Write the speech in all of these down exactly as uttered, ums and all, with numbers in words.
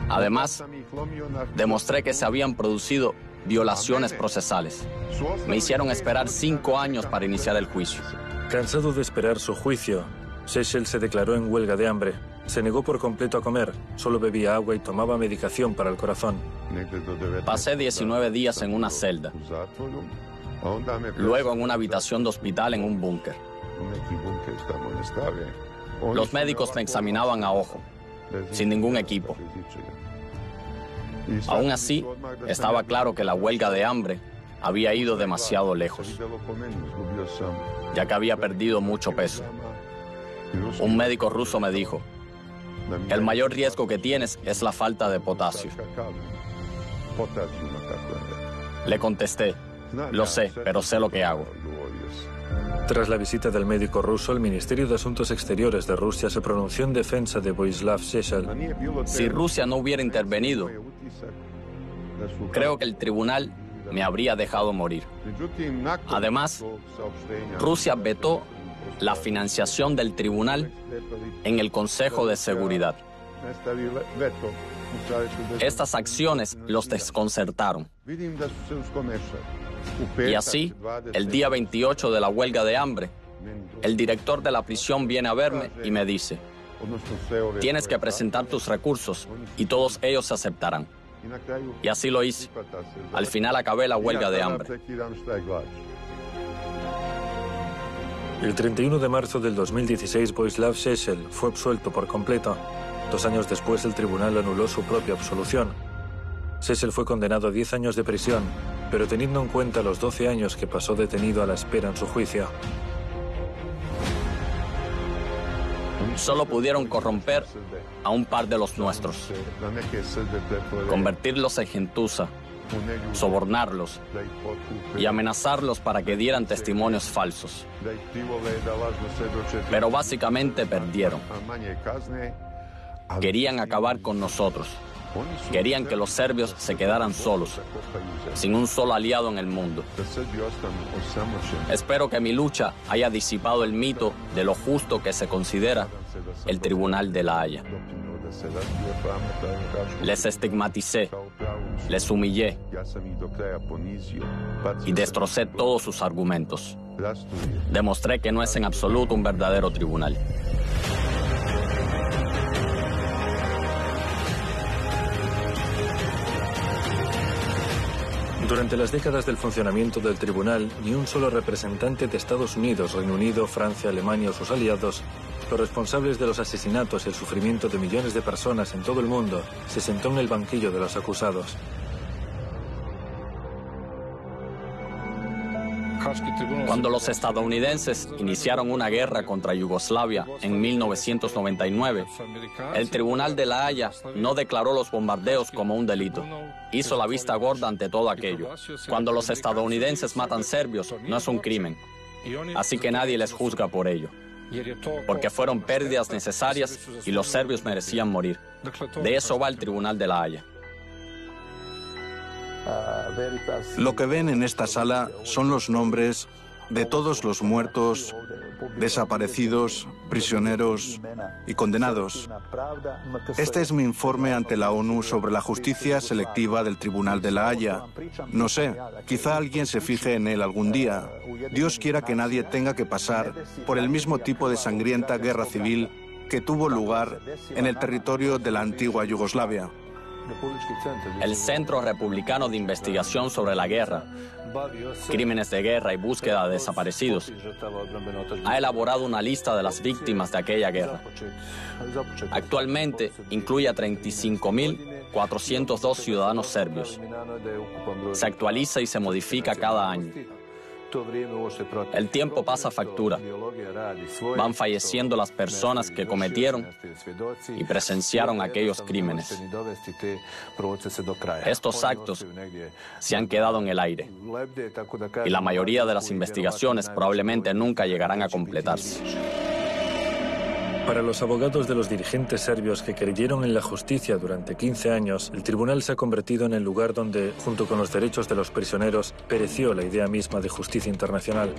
Además, demostré que se habían producido violaciones procesales. Me hicieron esperar cinco años para iniciar el juicio. Cansado de esperar su juicio, Šešelj se declaró en huelga de hambre. Se negó por completo a comer, solo bebía agua y tomaba medicación para el corazón. Pasé diecinueve días en una celda, luego en una habitación de hospital en un búnker. Los médicos me examinaban a ojo, sin ningún equipo. Aún así, estaba claro que la huelga de hambre había ido demasiado lejos, ya que había perdido mucho peso. Un médico ruso me dijo: el mayor riesgo que tienes es la falta de potasio. Le contesté: lo sé, pero sé lo que hago. Tras la visita del médico ruso, el Ministerio de Asuntos Exteriores de Rusia se pronunció en defensa de Vojislav Šešelj. Si Rusia no hubiera intervenido, creo que el tribunal me habría dejado morir. Además, Rusia vetó la financiación del tribunal en el Consejo de Seguridad. Estas acciones los desconcertaron. Y así, el día veintiocho de la huelga de hambre, el director de la prisión viene a verme y me dice: tienes que presentar tus recursos y todos ellos se aceptarán. Y así lo hice. Al final acabé la huelga de hambre. El treinta y uno de marzo del dos mil dieciséis, Vojislav Šešelj fue absuelto por completo. Dos años después, el tribunal anuló su propia absolución. Šešelj fue condenado a diez años de prisión, pero teniendo en cuenta los doce años que pasó detenido a la espera en su juicio. Solo pudieron corromper a un par de los nuestros, convertirlos en gentuza, sobornarlos y amenazarlos para que dieran testimonios falsos. Pero básicamente perdieron. Querían acabar con nosotros. Querían que los serbios se quedaran solos, sin un solo aliado en el mundo. Espero que mi lucha haya disipado el mito de lo justo que se considera el Tribunal de La Haya. Les estigmaticé, les humillé y destrocé todos sus argumentos. Demostré que no es en absoluto un verdadero tribunal. Durante las décadas del funcionamiento del tribunal, ni un solo representante de Estados Unidos, Reino Unido, Francia, Alemania o sus aliados, los responsables de los asesinatos y el sufrimiento de millones de personas en todo el mundo, se sentó en el banquillo de los acusados. Cuando los estadounidenses iniciaron una guerra contra Yugoslavia en mil novecientos noventa y nueve, el Tribunal de La Haya no declaró los bombardeos como un delito. Hizo la vista gorda ante todo aquello. Cuando los estadounidenses matan serbios, no es un crimen. Así que nadie les juzga por ello, porque fueron pérdidas necesarias y los serbios merecían morir. De eso va el Tribunal de La Haya. Lo que ven en esta sala son los nombres de todos los muertos, desaparecidos, prisioneros y condenados. Este es mi informe ante la ONU sobre la justicia selectiva del Tribunal de La Haya. No sé, quizá alguien se fije en él algún día. Dios quiera que nadie tenga que pasar por el mismo tipo de sangrienta guerra civil que tuvo lugar en el territorio de la antigua Yugoslavia. El Centro Republicano de Investigación sobre la Guerra, Crímenes de Guerra y Búsqueda de Desaparecidos ha elaborado una lista de las víctimas de aquella guerra. Actualmente incluye a treinta y cinco mil cuatrocientos dos ciudadanos serbios. Se actualiza y se modifica cada año. El tiempo pasa factura. Van falleciendo las personas que cometieron y presenciaron aquellos crímenes. Estos actos se han quedado en el aire y la mayoría de las investigaciones probablemente nunca llegarán a completarse. Para los abogados de los dirigentes serbios que creyeron en la justicia durante quince años, el tribunal se ha convertido en el lugar donde, junto con los derechos de los prisioneros, pereció la idea misma de justicia internacional.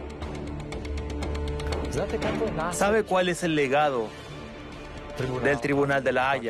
¿Sabe cuál es el legado del Tribunal de La Haya?